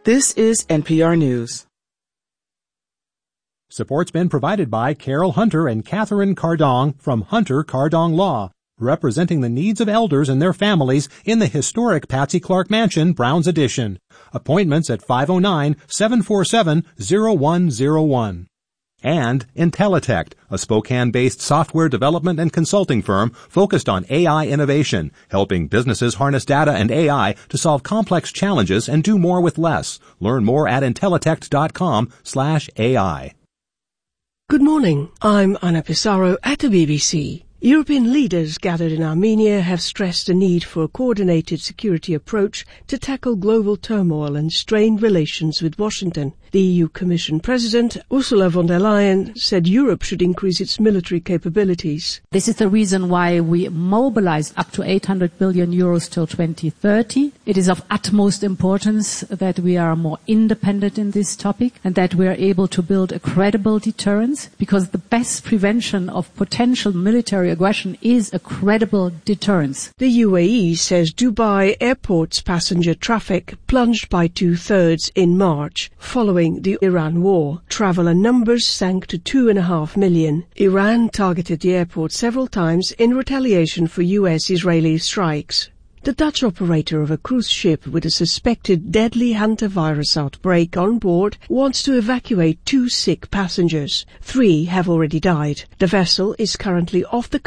This is NPR News. Support's been provided by Carol Hunter and Catherine Cardong from Hunter Cardong Law, representing the needs of elders and their families in the historic Patsy Clark Mansion, Browns Addition. Appointments at 509-747-0101. And Intellitect, a Spokane-based software development and consulting firm focused on AI innovation, helping businesses harness data and AI to solve complex challenges and do more with less. Learn more at intellitect.com/AI. Good morning. I'm Anna Pissarro at the BBC. European leaders gathered in Armenia have stressed the need for a coordinated security approach to tackle global turmoil and strained relations with Washington. The EU Commission President, Ursula von der Leyen, said Europe should increase its military capabilities. This is the reason why we mobilized up to 800 billion euros till 2030. It is of utmost importance that we are more independent in this topic and that we are able to build a credible deterrence, because the best prevention of potential military aggression is a credible deterrence. The UAE says Dubai airport's passenger traffic plunged by 2/3 in March following the Iran war. Traveller numbers sank to 2.5 million. Iran targeted the airport several times in retaliation for US-Israeli strikes. The Dutch operator of a cruise ship with a suspected deadly hantavirus outbreak on board wants to evacuate 2 sick passengers. 3 have already died. The vessel is currently off the